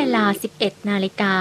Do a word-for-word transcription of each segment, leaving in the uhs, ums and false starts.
ลา สิบเอ็ดนาฬิกา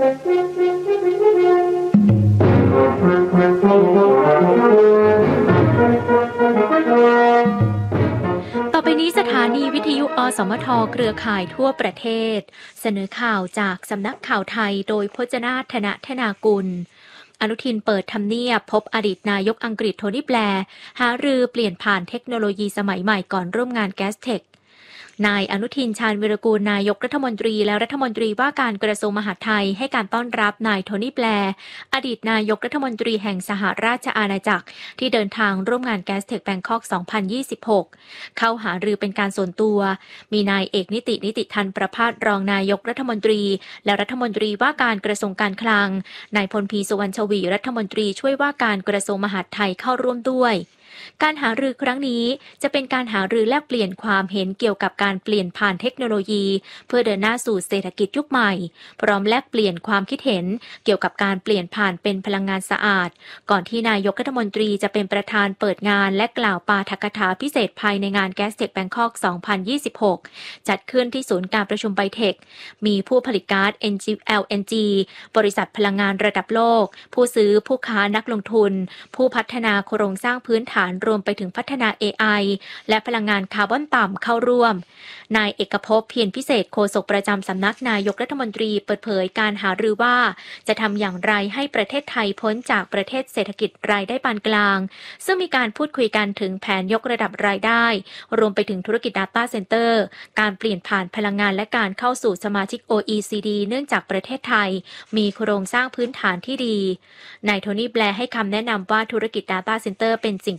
ต่อไปนี้สถานีวิทยุอสมทเครือข่ายทั่วประเทศเสนอข่าวจากสำนักข่าวไทยโดยพจนาถนธนากุลอนุทินเปิดทำเนียบพบอดีตนายกอังกฤษโทนี่แบร์หารือเปลี่ยนผ่านเทคโนโลยีสมัยใหม่ก่อนร่วมงานแก๊สเทคนายอนุทินชาญวิรากูลนายกรัฐมนตรีและรัฐมนตรีว่าการกระทรวงมหาดไทยให้การต้อนรับนายโทนี่แบร์อดีตนายกรัฐมนตรีแห่งสหราชอาณาจักรที่เดินทางร่วมงานแก๊สเทคแบงคอก สองพันยี่สิบหกเข้าหารือเป็นการส่วนตัวมีนายเอกนิตินิติธันประภาสรองนายกรัฐมนตรีและรัฐมนตรีว่าการกระทรวงการคลังนายพลพีสุวรรณชวีรัฐมนตรีช่วยว่าการกระทรวงมหาดไทยเข้าร่วมด้วยการหารือครั้งนี้จะเป็นการหารือแลกเปลี่ยนความเห็นเกี่ยวกับการเปลี่ยนผ่านเทคโนโลยีเพื่อเดินหน้าสู่เศรษฐกิจยุคใหม่พร้อมแลกเปลี่ยนความคิดเห็นเกี่ยวกับการเปลี่ยนผ่านเป็นพลังงานสะอาดก่อนที่นายกรัฐมนตรีจะเป็นประธานเปิดงานและกล่าวปาฐกถาพิเศษภายในงานแก๊สเทคแบงคอก สองพันยี่สิบหกจัดขึ้นที่ศูนย์การประชุมไบเทคมีผู้ผลิตก๊าซ แอล เอ็น จี บริษัทพลังงานระดับโลกผู้ซื้อผู้ค้านักลงทุนผู้พัฒนาโครงสร้างพื้นฐานรวมไปถึงพัฒนา เอ ไอ และพลังงานคาร์บอนต่ำเข้าร่วมนายเอกภพเพียรพิเศษโฆษกประจำสำนักนายกรัฐมนตรีเปิดเผยการหารือว่าจะทำอย่างไรให้ประเทศไทยพ้นจากประเทศเศรษฐกิจรายได้ปานกลางซึ่งมีการพูดคุยกันถึงแผนยกระดับรายได้รวมไปถึงธุรกิจ Data Center การเปลี่ยนผ่านพลังงานและการเข้าสู่สมาชิก โอ อี ซี ดี เนื่องจากประเทศไทยมีโครงสร้างพื้นฐานที่ดีนายโทนี่แบร์ให้คำแนะนำว่าธุรกิจ Data Center เป็นสิ่ง